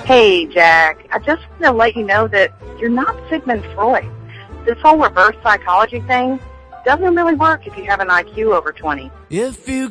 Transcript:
Hey, Jack. I just want to let you know that you're not Sigmund Freud. This whole reverse psychology thing doesn't really work if you have an IQ over 20. If you